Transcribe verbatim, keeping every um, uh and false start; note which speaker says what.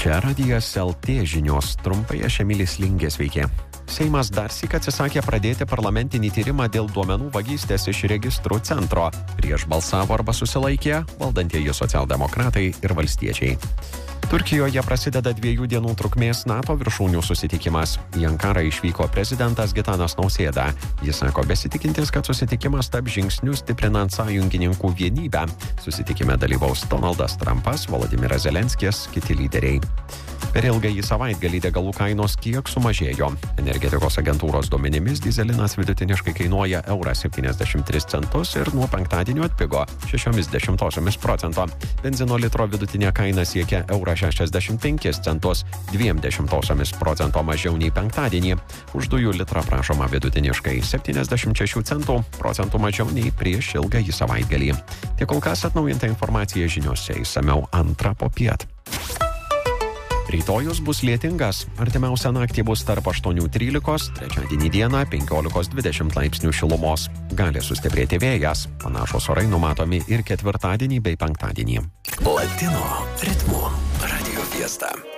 Speaker 1: Čia Radijas L T žinios, trumpai aš Emilis Lingė, sveiki. Seimas darsyk atsisakė pradėti parlamentinį tyrimą dėl duomenų vagystės iš registrų centro. Prieš balsavo arba susilaikė valdantieji socialdemokratai ir valstiečiai. Turkijoje prasideda dviejų dienų trukmės NATO viršūnių susitikimas. Į Ankarą išvyko prezidentas Gitanas Nausėda. Jis sako besitikintis, kad susitikimas taps žingsniu stiprinant sąjungininkų vienybę. Susitikime dalyvaus Donaldas Trumpas, Volodimiras Zelenskis, kiti lyderiai. Per ilgąjį savaitgalį degalų kainos kiek sumažėjo. Energetikos agentūros duomenimis dyzelinas vidutiniškai kainuoja eurą septyniasdešimt tris centus ir nuo penktadienio atpigo šešiomis dešimtosiomis procento. Benzino litro vidutinė kaina siekia eurą šešiasdešimt penkis centus, dviem dešimtosiomis procento mažiau nei penktadienį. Už dujų litrą prašoma vidutiniškai septyniasdešimt šešių centų, procentų mažiau nei prieš ilgąjį savaitgalį. Tiek kol kas atnaujinta informacija žiniose, išsamiau antrą popiet. Rytojus bus lietingas. Artimiausią naktį bus tarp aštuonių trylikos, trečiadienį dieną penkiolikos dvidešimt laipsnių šilumos. Gali sustiprėti vėjas. Panašūs orai numatomi ir ketvirtadienį bei penktadienį.
Speaker 2: Latino ritmų Radio Fiesta.